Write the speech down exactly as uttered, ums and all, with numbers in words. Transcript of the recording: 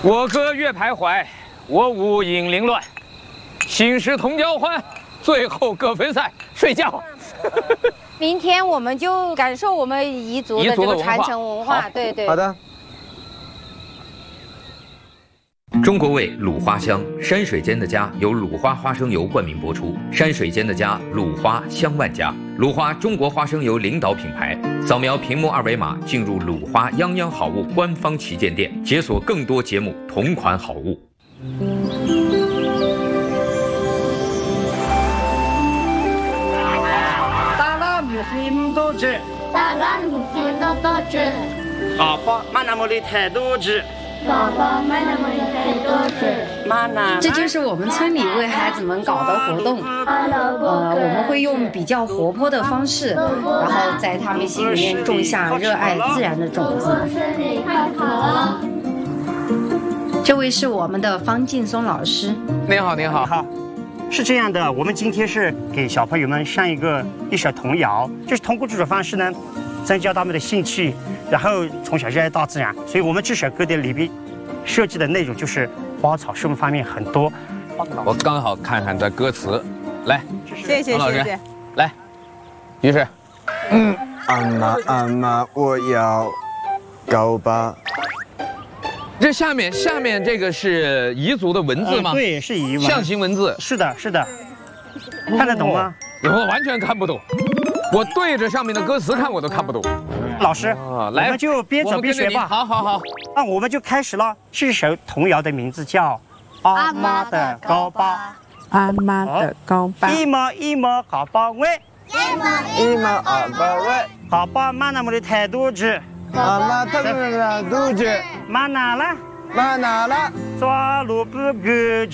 我歌月徘徊，我舞影零乱，心事同交欢，最后各分散，睡觉。 明天我们就感受我们彝族的这个传承文化，对对。 好的。 中国味卤花香，山水间的家由鲁花花生油冠名播出。山水间的家，鲁花香万家。鲁花中国花生油领导品牌。扫描屏幕二维码进入鲁花泱泱好物官方旗舰店，解锁更多节目同款好物。 大拉姆很多只， 大拉姆很多只， 阿爸妈那么的太多只。 爸爸妈妈太多只， 这就是我们村里为孩子们搞的活动。呃，我们会用比较活泼的方式，然后在他们心里面种下热爱自然的种子。这位是我们的方劲松老师。 您好，您好。 好，是这样的，我们今天是给小朋友们上一个一首童谣，就是通过这种方式呢，增加他们的兴趣。然后从小热爱大自然，所以我们这首歌的里边设计的内容就是花草树木方面很多。 我刚好看看这歌词，来， 谢谢谢谢， 来，于是， 嗯，阿妈阿妈，我要高八。 这下面下面这个是彝族的文字吗？ 呃、对，是彝文， 象形文字。 是的，是的，看得懂吗？ 我完全看不懂，我对着上面的歌词看，我都看不懂。 老师，啊、来，我们就边走边学吧。 好好好， 那我们就开始了。这首童谣的名字叫《阿妈的高八》。 阿妈的高八， 一毛一毛高八位， 一毛一毛二八位， 高八妈那么的太多只， 阿妈他们的肚子， 妈拿了， 妈拿了， 抓萝卜个。